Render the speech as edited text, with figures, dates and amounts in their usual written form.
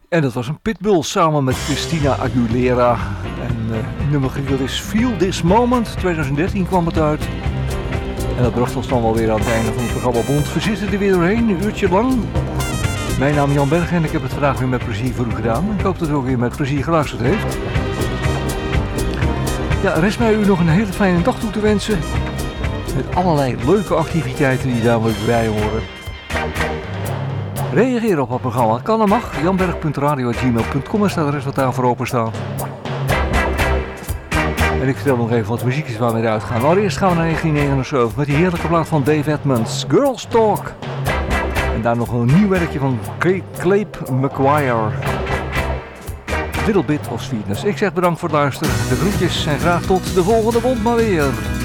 En dat was een Pitbull samen met Christina Aguilera. En het nummer getiteld is Feel This Moment. 2013 kwam het uit. En dat bracht ons dan wel weer aan het einde van het programma Bond. We zitten er weer doorheen, een uurtje lang. Mijn naam is Jan Berg en ik heb het vandaag weer met plezier voor u gedaan. Ik hoop dat u ook weer met plezier geluisterd heeft. Ja, rest mij u nog een hele fijne dag toe te wensen. Met allerlei leuke activiteiten die daar bij horen. Reageer op het programma. Kan en mag. janberg.radio@gmail.com is het adres wat daar voor open staat. En ik vertel nog even wat muziekjes waar we eruit gaan. Allereerst gaan we naar 1979 met die heerlijke plaat van Dave Edmunds, Girls Talk. En daar nog een nieuw werkje van Clape McGuire. Little Bit of Sweetness. Ik zeg bedankt voor het luisteren. De groetjes en graag tot de volgende Bond maar weer.